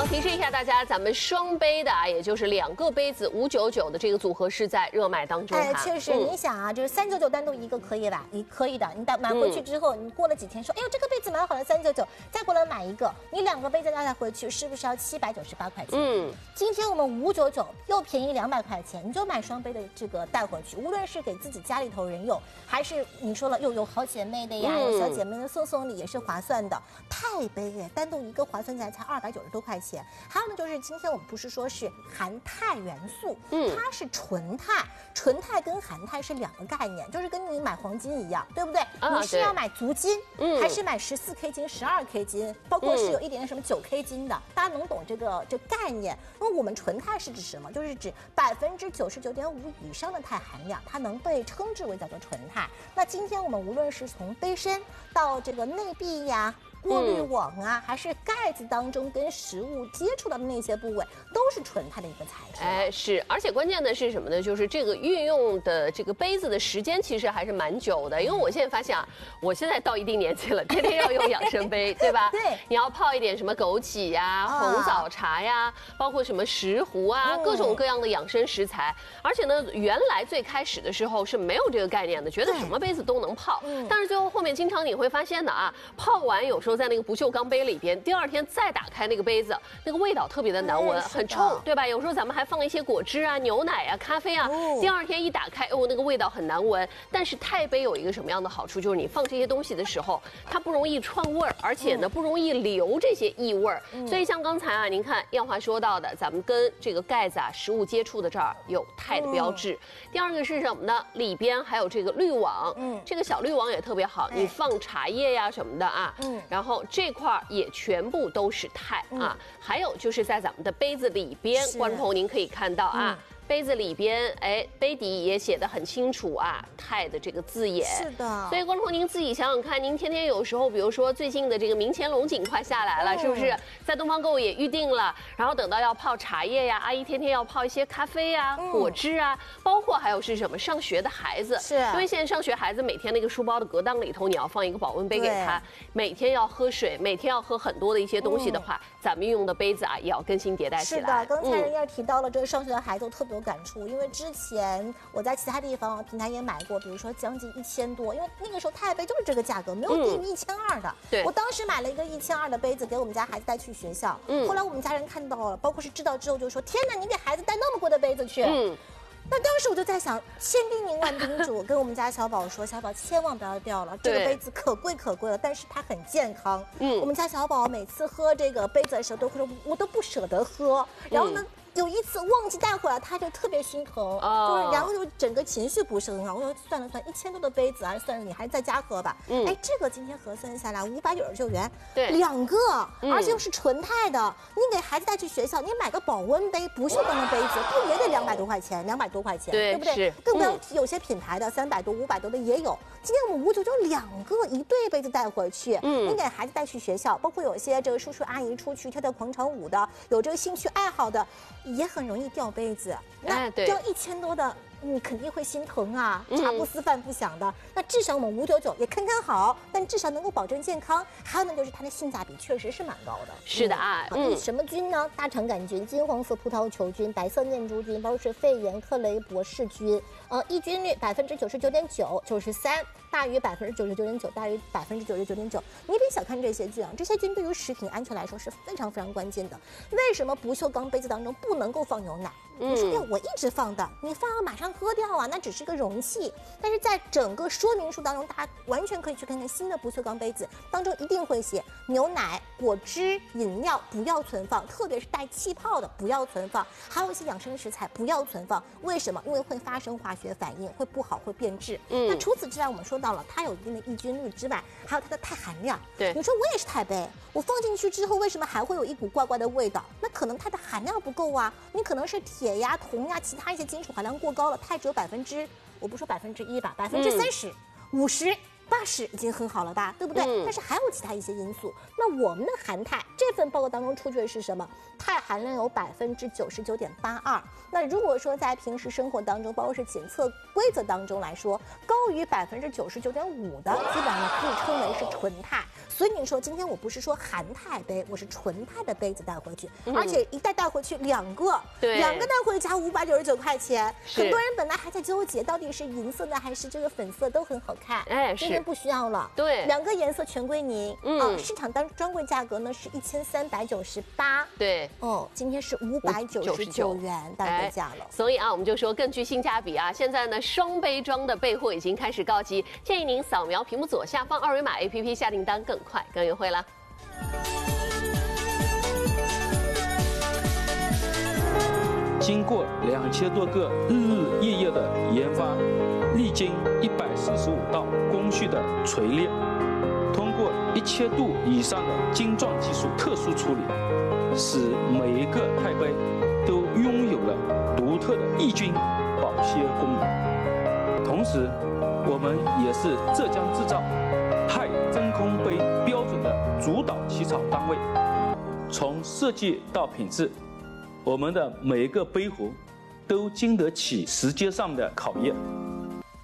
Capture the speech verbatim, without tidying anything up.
好，提示一下大家，咱们双杯的啊，也就是两个杯子五九九的这个组合是在热卖当中哈。 哎，确实，嗯、你想啊，就是三九九单独一个可以吧？你可以的，你买回去之后，嗯、你过了几天说，哎呦，这个杯子蛮好的，三九九，再过来买一个，你两个杯子带回去，是不是要七百九十八块钱？嗯，今天我们五九九又便宜两百块钱，你就买双杯的这个带回去，无论是给自己家里头人用，还是你说了又有好姐妹的呀，有、嗯、小姐妹的送送礼也是划算的。钛杯耶，单独一个划算起来才二百九十多块钱。还有呢，就是今天我们不是说是含钛元素，嗯，它是纯钛，纯钛跟含钛是两个概念，就是跟你买黄金一样，对不对？啊、你是要买足金，嗯，还是买十四 K 金、十二 K 金，包括是有一点点什么九 K 金的，大家能懂这个这概念？那么我们纯钛是指什么？就是指百分之九十九点五以上的钛含量，它能被称之为叫做纯钛。那今天我们无论是从杯身到这个内壁呀。过滤网啊，嗯、还是盖子当中跟食物接触到的那些部位，都是纯钛的一个材质。 哎，是，而且关键的是什么呢？就是这个运用的这个杯子的时间其实还是蛮久的。因为我现在发现啊，我现在到一定年纪了，天天要用养生杯，对吧？ 对， 你要泡一点什么枸杞呀、啊、红枣茶呀，包括什么石斛啊，嗯、各种各样的养生食材。而且呢，原来最开始的时候是没有这个概念的，觉得什么杯子都能泡。嗯、但是最后后面经常你会发现的啊，泡完有时候。在那个不锈钢杯里边，第二天再打开那个杯子，那个味道特别的难闻，哎、很冲，对吧？有时候咱们还放一些果汁啊、牛奶啊、咖啡啊，哦、第二天一打开，哦，那个味道很难闻。但是钛杯有一个什么样的好处，就是你放这些东西的时候，它不容易串味儿，而且呢不容易留这些异味儿。嗯、所以像刚才啊，您看耀华说到的，咱们跟这个盖子啊、食物接触的这儿有钛的标志。嗯、第二个是什么呢？里边还有这个滤网，嗯，这个小滤网也特别好，哎、你放茶叶呀什么的啊，嗯，然后。这块也全部都是钛啊，嗯、还有就是在咱们的杯子里边，观众朋友您可以看到啊。嗯杯子里边，哎，杯底也写得很清楚啊，钛的这个字眼。 是的。所以观众您自己想想看，您天天有时候，比如说最近的这个明乾龙井快下来了，嗯、是不是？在东方购物也预定了，然后等到要泡茶叶呀，阿姨天天要泡一些咖啡啊、嗯、果汁啊，包括还有是什么上学的孩子， 是因为现在上学孩子每天那个书包的隔档里头，你要放一个保温杯给他，每天要喝水，每天要喝很多的一些东西的话，嗯、咱们用的杯子啊也要更新迭代起来。 是的，刚才人家提到了这个上学的孩子，我特别有感触，因为之前我在其他地方平台也买过，比如说将近一千多，因为那个时候钛杯就是这个价格，没有低于一千二的。对，我当时买了一个一千二的杯子给我们家孩子带去学校，嗯，后来我们家人看到了，包括是知道之后就说：“天哪，你给孩子带那么贵的杯子去？”嗯。那当时我就在想，千叮咛万叮嘱，跟我们家小宝说：“小宝千万不要掉了，这个杯子可贵可贵了，但是它很健康。”嗯，我们家小宝每次喝这个杯子的时候都会说：“我都不舍得喝。”然后呢？嗯有一次忘记带回来，他就特别心疼，哦、就是然后就整个情绪不是很好。我说算了算了，一千多的杯子啊，算了，你还是在家喝吧。嗯，哎，这个今天核算下来五百九十九元，对，两个，嗯、而且又是纯钛的。你给孩子带去学校，你买个保温杯，不锈钢的杯子，不也得两百多块钱？两百多块钱，对，对不对？是更不要提有些品牌的三百多、五百多的也有。今天我们五九九两个一对杯子带回去，嗯，你给孩子带去学校，包括有些这个叔叔阿姨出去跳跳广场舞的，有这个兴趣爱好的。也很容易掉杯子，那掉一千多的，你肯定会心疼啊，茶不思饭不想的。嗯、那至少我们五九九也看看好，但至少能够保证健康。还有呢，就是它的性价比确实是蛮高的。 是的啊， 嗯，什么菌呢？大肠杆菌、金黄色葡萄球菌、白色念珠菌，包括是肺炎克雷伯氏菌。呃，抑菌率百分之九十九点九，九十三大于百分之九十九点九，大于百分之九十九点九。你别小看这些菌啊，这些菌对于食品安全来说是非常非常关键的。为什么不锈钢杯子当中不能够放牛奶？你说呀，我一直放的，你放了马上喝掉啊，那只是个容器。但是在整个说明书当中，大家完全可以去看看新的不锈钢杯子当中一定会写牛奶、果汁、饮料不要存放，特别是带气泡的不要存放，还有一些养生食材不要存放。为什么？因为会发生化学反应，会不好，会变质。嗯，那除此之外，我们说到了它有一定的抑菌率之外，还有它的钛含量。对，你说我也是钛杯，我放进去之后，为什么还会有一股怪怪的味道？那可能它的含量不够啊，你可能是铁呀、铜呀，其他一些金属含量过高了，钛只有百分之，我不说百分之一吧，百分之三十、五十。 巴适已经很好了吧，对不对？嗯、但是还有其他一些因素。那我们的含钛这份报告当中出具的是什么？钛含量有百分之九十九点八二。那如果说在平时生活当中，包括是检测规则当中来说，高于百分之九十九点五的，基本上可以称为是纯钛。所以你说今天我不是说含钛杯，我是纯钛的杯子带回去，嗯、而且一带带回去两个，两个带回家五百九十九块钱。很多人本来还在纠结到底是银色的还是这个粉色，都很好看。哎，今天不需要了。对，两个颜色全归您。嗯，啊，市场当专柜价格呢是一千三百九十八。对，哦，今天是五百九十九元带回家了。 所以啊，我们就说更具性价比啊。现在呢，双杯装的备货已经开始告急，建议您扫描屏幕左下方二维码 A P P 下订单更快更优惠了。 经过两千多个日日夜夜的研发，历经一百四十五道工序的锤炼，通过一千度以上的精撞技术特殊处理，使每一个钛杯都拥有了独特的抑菌保鲜功能。同时，我们也是浙江制造钛真空杯标准的主导起草单位，从设计到品质，我们的每一个杯壶都经得起时间上的考验。